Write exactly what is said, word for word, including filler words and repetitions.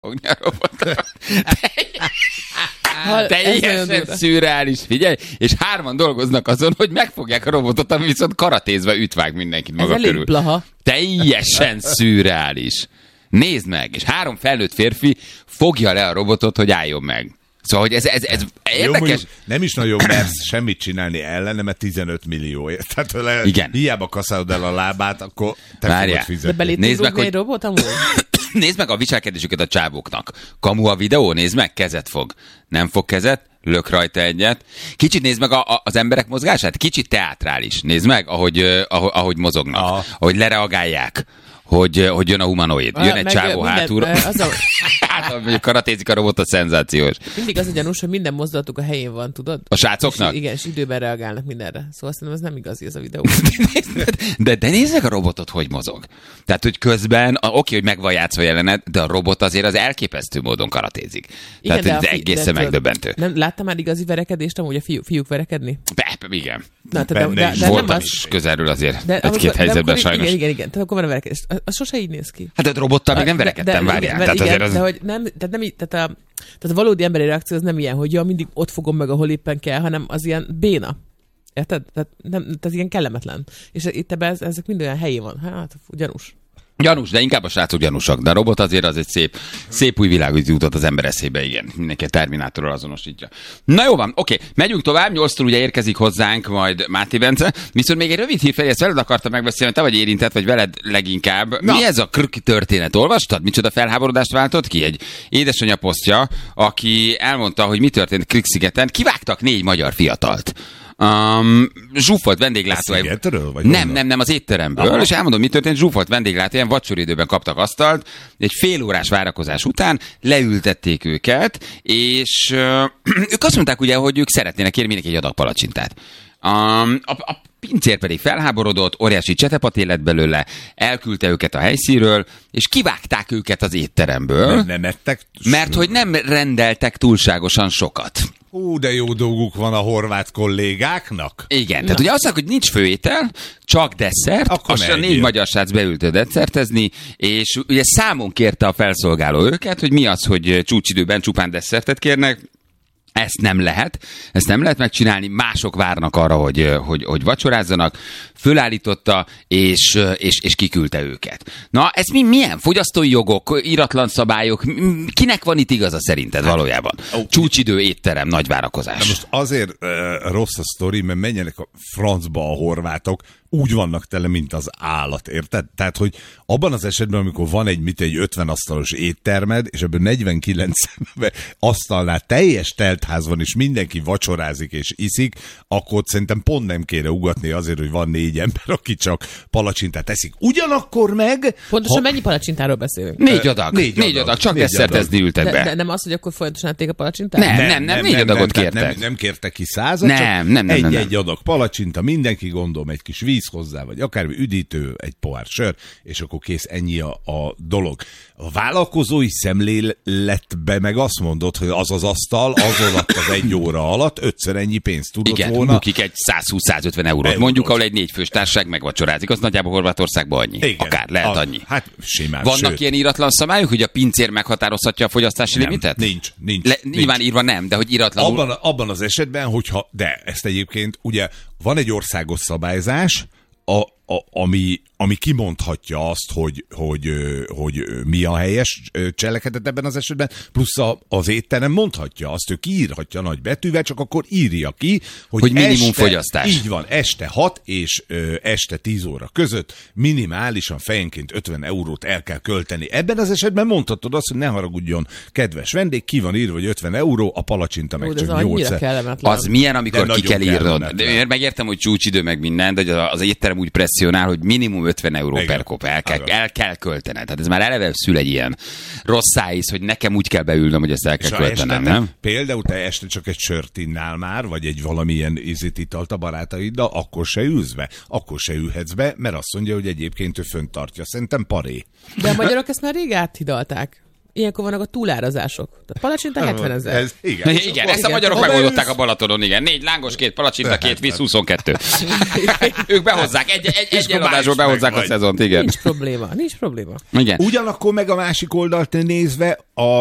fogni a robotot. Teljesen szürreális, figyelj, és hárman dolgoznak azon, hogy megfogják a robotot, ami viszont karatézve ütvág mindenkit maga ez körül. Plaha. Teljesen szürreális. Nézd meg, és három felnőtt férfi fogja le a robotot, hogy álljon meg. Szóval, hogy ez, ez, ez érdekes. Jó, nem is nagyon mersz semmit csinálni ellene, mert tizenöt millióért. Tehát le, igen. Hiába kaszálod el a lábát, akkor te Várjál. fogod fizetni. De belé Nézd meg, hogy... hogy... robot amúgy? Nézd meg a viselkedésüket a csávóknak. Kamu a videó, nézd meg, kezet fog. Nem fog kezet, lök rajta egyet. Kicsit nézd meg a, a, az emberek mozgását, kicsit teátrális. Nézd meg, ahogy, uh, ahogy, ahogy mozognak, ah. ahogy lereagálják. Hogy, hogy jön a humanoid. Jön egy csávó hátulra. Hát, mondjuk karatézik a robot, a szenzációs. Mindig az a gyanús, hogy minden mozdulatuk a helyén van, tudod? A srácoknak? És, igen, és időben reagálnak mindenre. Szóval szerintem ez nem igazi ez a videó. de, de nézd meg a robotot, hogy mozog. Tehát, hogy közben, oké, okay, hogy meg van játszva jelenet, de a robot azért az elképesztő módon karatézik. Igen, Tehát, hogy fi- egészen de, megdöbbentő. Nem, láttam már igazi verekedést, amúgy a fiú, fiúk verekedni? Be, igen. Na, de, de, de, de voltam az... is közelről azért de, egy-két helyzetben de, sajnos. Igen, igen, igen. Tehát akkor van a verekedés. Az sose így néz ki. Hát a robottal még nem verekedtem, várjál. De, de, tehát igen, az... de hogy nem, tehát nem így, tehát a, tehát a valódi emberi reakció az nem ilyen, hogy ja, mindig ott fogom meg, ahol éppen kell, hanem az ilyen béna. Érted? Tehát, nem, tehát ilyen kellemetlen. És itt ebben ezek mind olyan helyén van. Hát, gyanús. Gyanús, de inkább a srácok gyanúsak. De a robot azért az egy szép, szép új világot jutott az ember eszébe, igen. Mindenki a Terminátorral azonosítja. Na jó van, oké, megyünk tovább. Nyolctól ugye érkezik hozzánk majd Máté Bence. Viszont még egy rövid hírfej, ezt veled akartam megbeszélni, te vagy érintett, vagy veled leginkább. Na. Mi ez a krk történet? Olvastad? Micsoda felháborodást váltott ki? Egy édesanyja posztja, aki elmondta, hogy mi történt Krk-szigeten. Kivágtak négy magyar fiatalt. Um, zsúfolt vendéglátó. Szigetről, vagy nem, nem, nem, az étteremből. Aha. És elmondom, mi történt. Zsúfolt vendéglátó, ilyen vacsoridőben kaptak asztalt. Egy fél órás várakozás után leültették őket, és uh, ők azt mondták ugye, hogy ők szeretnének kérni mindenki egy adag palacsintát. Um, a, a pincér pedig felháborodott, óriási csetepatét lett belőle, elküldte őket a helyszínről, és kivágták őket az étteremből. Nem, nem ettek? Mert hogy nem rendeltek túlságosan sokat. Hú, de jó dolguk van a horvát kollégáknak. Igen, Na. tehát ugye azt mondják, hogy nincs főétel, csak desszert, akkor a négy magyar srác beült desszertezni, és ugye számon kérte a felszolgáló őket, hogy mi az, hogy csúcsidőben csupán desszertet kérnek. Ezt nem lehet, ezt nem lehet megcsinálni, mások várnak arra, hogy, hogy, hogy vacsorázzanak, fölállította, és, és, és kiküldte őket. Na, ez mi, milyen? Fogyasztói jogok, íratlan szabályok, kinek van itt igaza szerinted valójában? Oh. Csúcsidő, étterem, nagy várakozás. Na most azért uh, rossz a sztori, mert menjenek a francba a horvátok, úgy vannak tele, mint az állat, érted? Tehát, hogy abban az esetben, amikor van egy, mit egy ötven asztalos éttermed, és ebből negyvenkilenc asztalnál teljes teltház van, és mindenki vacsorázik és iszik, akkor szerintem pont nem kéne ugatni azért, hogy van négy ember, aki csak palacsintát eszik. Ugyanakkor meg... Pontosan ha... mennyi palacsintáról beszélünk? Négy adag. Négy, négy adag. adag. Csak desszertezni ültek be. De, de nem az, hogy akkor folyamatosan ették a palacsintát? Nem, nem, nem, nem, négy nem, adagot nem, kértek. Nem, nem kértek ki százat, nem, csak nem, nem, nem, egy-egy nem. adag palacsinta, mindenki gondolom egy kis víz hozzá, vagy akármi üdítő, egy pohár sör, és akkor kész, ennyi a, a dolog. A vállalkozói szemléletbe meg azt mondod, hogy az az asztal, az alatt az egy óra alatt ötször ennyi pénzt tudott Igen, volna. Igen, bukik egy százhúsz-százötven eurót. eurót. Mondjuk, ahol egy négyfős társaság megvacsorázik. Az nagyjából Horvátországban annyi. Igen, Akár, lehet a, annyi. Hát simán. Vannak sőt. ilyen íratlan szabályok, hogy a pincér meghatározhatja a fogyasztási nem, limitet? Nincs, nincs. Le, nincs. Nyilván írva nem, de hogy íratlanul... Abban, abban az esetben, hogyha, de ezt egyébként, ugye van egy országos szabályzás, a, a, ami, ami kimondhatja azt, hogy, hogy, hogy mi a helyes cselekedet ebben az esetben, plusz a, az étterem mondhatja azt, ő kiírhatja nagy betűvel, csak akkor írja ki, hogy, hogy minimum este, fogyasztás. Így van, este hat és ö, este tíz óra között minimálisan fejenként ötven eurót el kell költeni. Ebben az esetben mondhatod azt, hogy ne haragudjon, kedves vendég, ki van írva, hogy ötven euró, a palacsinta meg Ó, csak nyolc. Az milyen, amikor ki kell írnod? De megértem, hogy csúcsidő meg minden, de az étterem úgy presszionál, hogy minimum ötven euró igen, per kop el kell, el kell költened. Tehát ez már eleve szül egy ilyen rossz szájíz, hogy nekem úgy kell beülnöm, hogy ezt el kell költenem, nem? Például te este csak egy sört innál már, vagy egy valamilyen ízit italt a barátaiddal, akkor se ülsz be, akkor se ülhetsz be, mert azt mondja, hogy egyébként ő fönt tartja. Szerintem paré. De a magyarok ezt már rég áthidalták. ilyenkor vannak a túlárazások. A palacsinta hetven ezer. Ez, igen, igen ezt a magyarok igen. megoldották a Balatonon, igen. Négy lángos, két palacsinta, két víz, huszonkettő. Ők behozzák, egy, egy, egy eladásból behozzák a szezont, igen. Nincs probléma, nincs probléma. Igen. Ugyanakkor meg a másik oldalt nézve, a